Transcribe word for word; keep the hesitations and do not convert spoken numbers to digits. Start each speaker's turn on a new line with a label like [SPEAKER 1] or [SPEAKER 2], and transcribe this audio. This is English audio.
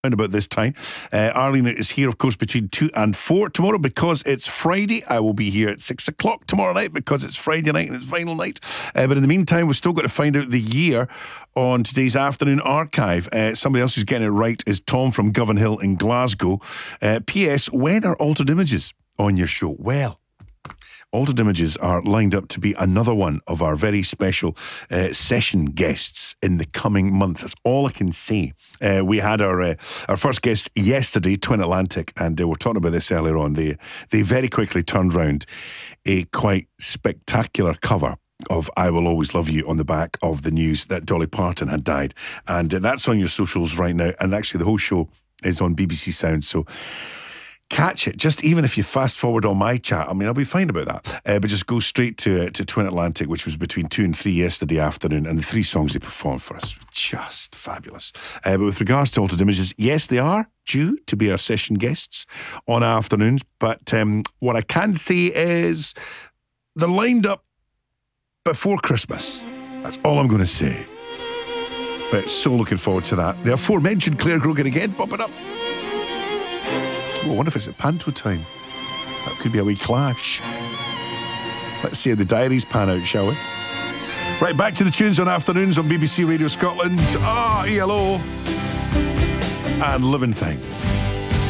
[SPEAKER 1] Around about this time. Uh, Arlene is here, of course, between two and four. Tomorrow, because it's Friday, I will be here at six o'clock tomorrow night because it's Friday night and it's final night. Uh, but in the meantime, we've still got to find out the year on today's afternoon archive. Uh, somebody else who's getting it right is Tom from Govanhill in Glasgow. Uh, P S. When are Altered Images on your show? Well, Altered Images are lined up to be another one of our very special uh, session guests in the coming months. That's all I can say. Uh, we had our uh, our first guest yesterday, Twin Atlantic, and uh, we were talking about this earlier on. They, they very quickly turned round a quite spectacular cover of I Will Always Love You on the back of the news that Dolly Parton had died. And uh, that's on your socials right now. And actually the whole show is on B B C Sound, so catch it, just even if you fast forward on my chat. I mean, I'll be fine about that. Uh, but just go straight to uh, to Twin Atlantic, which was between two and three yesterday afternoon, and the three songs they performed for us, just fabulous. Uh, but with regards to Altered Images, yes, they are due to be our session guests on afternoons. But um, what I can say is they're lined up before Christmas. That's all I'm going to say. But so looking forward to that. The aforementioned Claire Grogan again, popping up. Oh, I wonder if it's at Panto time. That could be a wee clash. Let's see how the diaries pan out, shall we? Right, back to the tunes on afternoons on B B C Radio Scotland. Ah, E L O and Living Thing.